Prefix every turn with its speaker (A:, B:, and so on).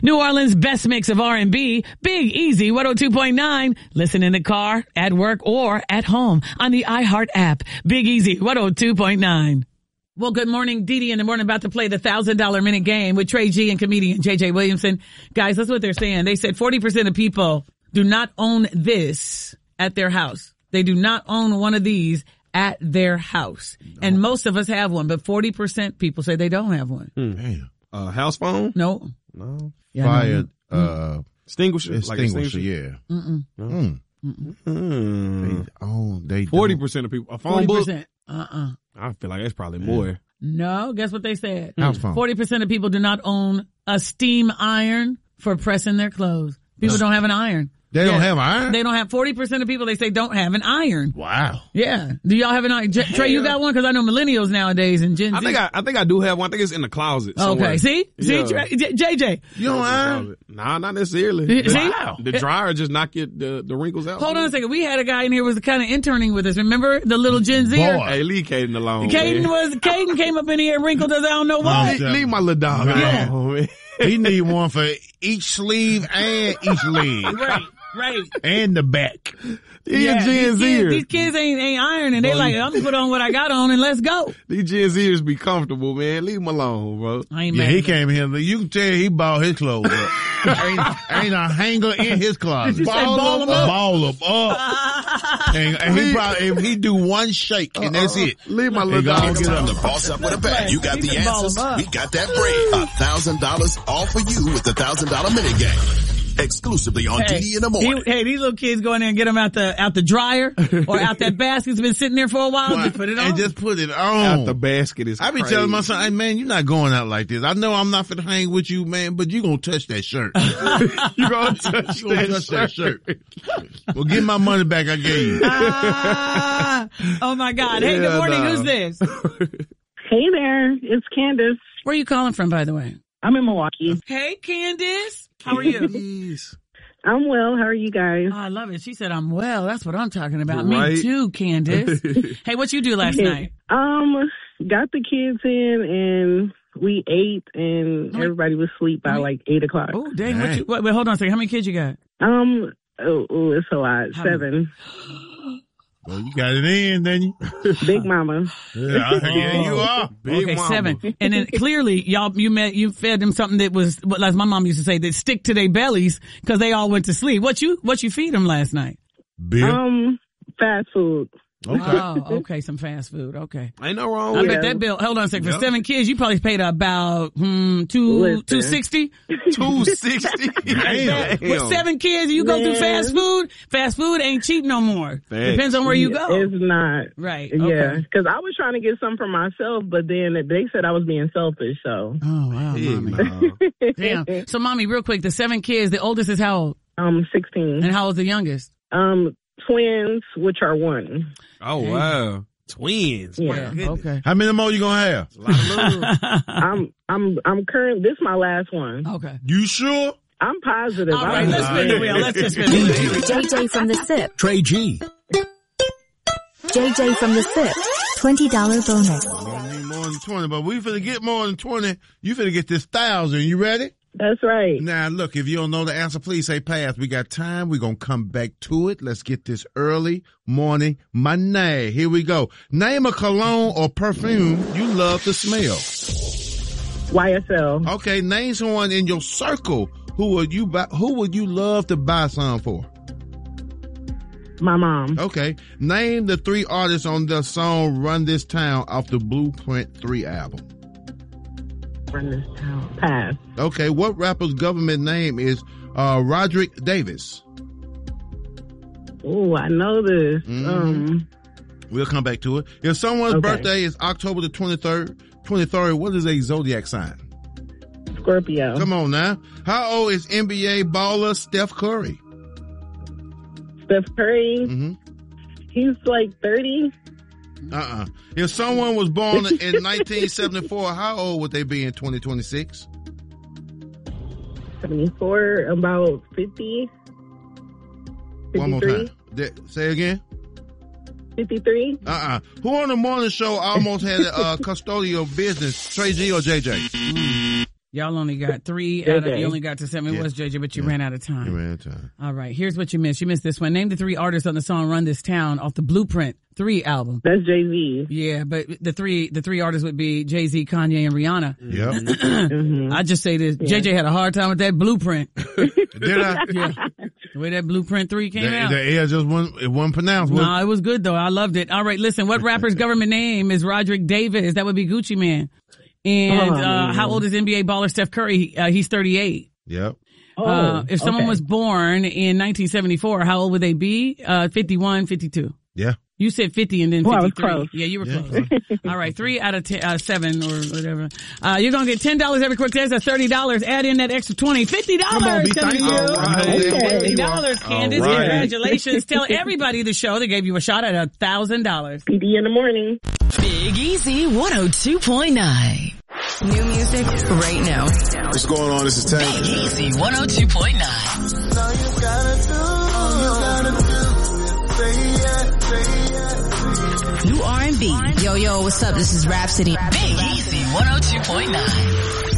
A: New Orleans' best mix of R&B, Big Easy 102.9. Listen in the car, at work, or at home on the iHeart app. Big Easy 102.9. Well, good morning, Dee in the morning, about to play the $1,000 minute game with Trey G and comedian JJ Williamson. Guys, that's what they're saying. They said 40% of people do not own this at their house. They do not own one of these at their house. No. And most of us have one, but 40% people say they don't have one.
B: Damn. House phone?
A: No.
B: No.
A: Yeah,
C: Fire,
B: extinguisher?
C: Extinguisher, yeah.
A: Mm-mm.
C: No. They
B: 40% of people. A phone book?
A: 40%.
B: I feel like that's probably more.
A: No, guess what they said?
C: House phone.
A: 40% of people do not own a steam iron for pressing their clothes. People don't have an iron.
C: They don't have iron?
A: They don't have 40% of people they say don't have an iron.
C: Wow.
A: Yeah. Do y'all have an iron? Trey, you got one? Cause I know millennials nowadays and Gen Z.
B: I think I do have one. I think it's in the closet somewhere.
A: Okay. See?
B: Yeah.
A: See, JJ.
C: You don't iron?
B: Nah, not necessarily.
A: See?
B: Wow. The dryer just knock the wrinkles out.
A: Hold on a second. We had a guy in here who was kind of interning with us. Remember the little Gen Zer?
C: Boy.
B: Hey, leave Caden alone.
A: Caden came up in here and wrinkled us. I don't know why.
B: Leave my little dog alone, man.
C: He need one for each sleeve and each leg.
A: Right.
C: And the back.
A: These kids ain't ironing. They like, I'm gonna put on what I got on and let's go.
B: These Gen Zers be comfortable, man. Leave them alone, bro.
A: I ain't
C: Yeah,
A: mad.
C: he came here. You can tell he bought his clothes up. ain't a hanger in his closet.
A: Did you say ball them up?
C: Ball them up. and he probably, he do one shake and that's it.
B: Leave my little dog
D: It's time
B: alone.
D: to boss up with a bet. You got
A: You
D: the
A: can ball
D: answers.
A: them up.
D: We got that bread. $1,000 all for you with the $1,000 minute game. Exclusively on Didi in the morning.
A: These little kids go in there and get them out the dryer or out that basket's been sitting there for a while. Just put it on.
C: And just put it on.
B: Out the basket is
C: I be
B: crazy.
C: telling my son, hey man, you're not going out like this. I know I'm not finna hang with you, man, but you gonna touch that shirt.
B: You gonna touch
C: that shirt. Well, give my money back I gave you.
A: Oh my God. Hey, good morning. Who's this?
E: Hey there, it's Candace.
A: Where are you calling from, by the way?
E: I'm in Milwaukee.
A: Hey, Candace. How are you?
B: Jeez.
E: I'm well. How are you guys?
A: Oh, I love it. She said, I'm well. That's what I'm talking about.
B: Right.
A: Me too, Candace. Hey, what you do last night?
E: Got the kids in and we ate and everybody was asleep by like 8 o'clock.
A: Oh, dang. Wait, hold on a second. How many kids you got?
E: It's a lot.
A: How
E: 7.
C: Well, you got it in, then you?
E: Big mama.
C: Yeah, you are.
B: Big
A: Okay,
B: mama.
A: 7. And then clearly, you fed them something that was, as my mom used to say, that stick to their bellies because they all went to sleep. What you feed them last night?
C: Beer?
E: Fast food.
C: Okay.
A: Oh, okay. Some fast food. Okay.
B: Ain't no wrong
A: I
B: with
A: bet
B: that.
A: that bill, hold on a second. For
B: Yep.
A: 7 kids, you probably paid about, $260.
B: $260. Damn.
A: With 7 kids, you go through fast food. Fast food ain't cheap no more.
B: Thanks.
A: Depends on where you go.
E: It's not.
A: Right.
E: Yeah,
A: Okay.
E: because I was trying to get some for myself, but then they said I was being selfish, so.
A: Oh, wow,
B: Big
A: mommy.
B: mama.
A: Damn. So, mommy, real quick, the 7 kids, the oldest is how old?
E: 16.
A: And how old's the youngest?
E: Twins, which are 1.
B: Oh, wow. Twins.
E: Yeah.
B: My goodness.
A: Okay.
C: How many more you gonna have?
B: A lot of love.
E: I'm current. This is my last one.
A: Okay.
C: You sure?
E: I'm positive.
A: All right, let's spin the wheel. Let's just spin the wheel.
F: JJ from the SIP.
D: Trey G.
F: JJ from the SIP. $20 bonus.
C: We're gonna need more than 20, but we finna get more than 20. You finna get this 1,000. You ready?
E: That's right.
C: Now, look, if you don't know the answer, please say pass. We got time. We're going to come back to it. Let's get this early morning money. Here we go. Name a cologne or perfume you love to smell.
E: YSL.
C: Okay, name someone in your circle. Who would you love to buy some for?
E: My mom.
C: Okay, name the 3 artists on the song Run This Town off the Blueprint 3 album.
E: Run this town. Pass.
C: Okay, what rapper's government name is Roderick Davis?
E: Oh, I know this.
C: We'll come back to it. If someone's
E: Okay.
C: birthday is October the 23rd, what is a zodiac sign?
E: Scorpio.
C: Come on now. How old is NBA baller Steph Curry?
E: Steph Curry.
C: Mm-hmm.
E: He's like 30.
C: If someone was born in 1974, how old would they be in 2026?
E: 74. About 50. 53.
C: One more time. Say again.
E: 53.
C: Who on the morning show almost had a custodial business? Trey G or JJ?
A: Y'all only got 3
E: JJ.
A: out of, you only got to 7. It was JJ, but you ran out of time.
C: You ran out of time.
A: All right, here's what you missed. You missed this one. Name the 3 artists on the song Run This Town off the Blueprint 3 album.
E: That's Jay-Z.
A: Yeah, but the three artists would be Jay-Z, Kanye, and Rihanna.
C: Yep.
A: I just say this. JJ had a hard time with that Blueprint.
C: Did I?
A: Yeah. The way that Blueprint 3 came out.
C: The air just wasn't pronounced.
A: No, it was good though. I loved it. All right, listen. What rapper's government name is Roderick Davis? That would be Gucci Man. And how old is NBA baller Steph Curry? He's 38.
C: Yep.
A: If someone was born in 1974, how old would they be? 51, 52.
C: Yeah.
A: You said 50 and then 53.
E: I was close.
A: Yeah, you were close. All right, 3 out of 10, 7 or whatever. You're gonna get $10 every quick test. That's $30. Add in that extra $20. $50
C: Come on, B,
A: coming to
C: thank
A: you.
C: you.
A: $50, Candace.
C: All right.
A: Congratulations. Tell everybody the show. They gave you a shot at $1,000.
E: PD in the morning.
G: Big Easy 102.9. New music right now.
D: What's going on? This is Tank.
G: Big Easy 102.9. New R&B. Yo, what's up? This is Rhapsody. Big Easy 102.9.